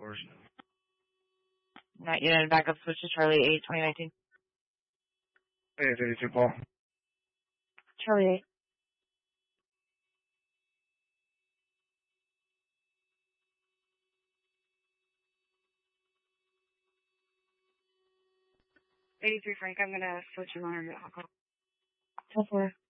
4. Not United backup, switch to Charlie 8, 2019. 882, Paul. Charlie 8. Frank, I'm gonna switch you on to alcohol. 10-4.